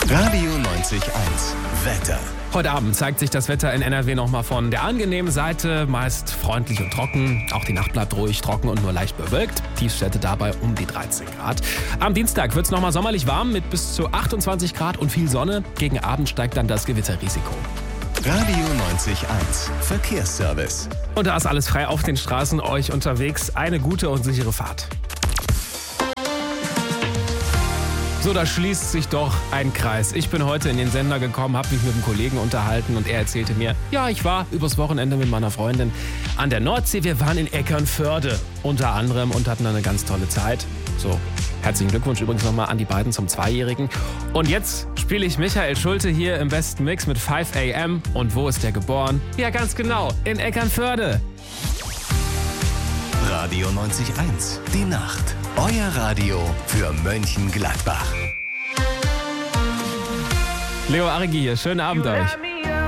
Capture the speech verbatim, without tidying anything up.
Radio neunzig eins Wetter. Heute Abend zeigt sich das Wetter in N R W nochmal von der angenehmen Seite, meist freundlich und trocken. Auch die Nacht bleibt ruhig, trocken und nur leicht bewölkt. Tiefstwerte dabei um die dreizehn Grad. Am Dienstag wird es nochmal sommerlich warm mit bis zu achtundzwanzig Grad und viel Sonne. Gegen Abend steigt dann das Gewitterrisiko. Radio neunzig eins Verkehrsservice. Und da ist alles frei auf den Straßen, euch unterwegs. Eine gute und sichere Fahrt. So, da schließt sich doch ein Kreis. Ich bin heute in den Sender gekommen, habe mich mit einem Kollegen unterhalten und er erzählte mir, ja, ich war übers Wochenende mit meiner Freundin an der Nordsee. Wir waren in Eckernförde unter anderem und hatten eine ganz tolle Zeit. So, herzlichen Glückwunsch übrigens nochmal an die beiden zum Zweijährigen. Und jetzt spiele ich Michael Schulte hier im besten Mix mit five a m. Und wo ist der geboren? Ja, ganz genau, in Eckernförde. Radio neunzig eins, die Nacht. Euer Radio für Mönchengladbach. Leo Arigi hier, schönen Abend euch.